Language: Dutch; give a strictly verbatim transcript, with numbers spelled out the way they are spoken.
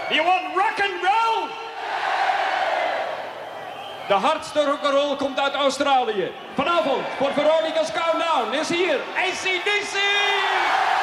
You want rock and roll? De hardste rock'n'roll komt uit Australië. Vanavond voor Veronica's Countdown is hier A C D C!